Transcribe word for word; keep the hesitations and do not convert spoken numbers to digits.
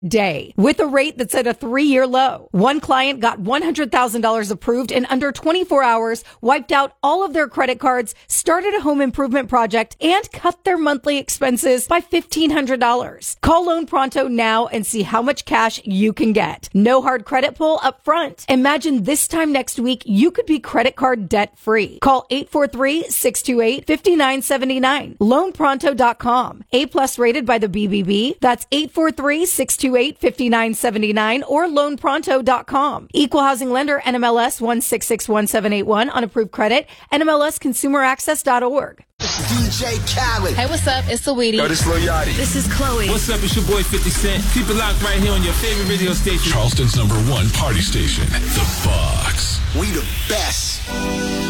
day with a rate that's at a three-year low. One client got one hundred thousand dollars approved in under twenty-four hours, wiped out all of their credit cards, started a home improvement project, and cut their monthly expenses by fifteen hundred dollars. Call Loan Pronto now and see how much cash you can get. No hard credit pull up front. Imagine this time next week, you could be credit card debt free. Call eight four three, six two eight, five nine seven nine. loan pronto dot com. A plus rated by the B B B. That's eight four three, six two eight, five nine seven nine or loan pronto dot com. Equal housing lender N M L S one six six one seven eight one on approved credit. N M L S consumer access dot org. D J Khaled. Hey, what's up? It's Saweetie. Yo, this Lil Yachty. This is Chloe. What's up? It's your boy fifty Cent. Keep it locked right here on your favorite radio station. Charleston's number one party station, The Box. We the best.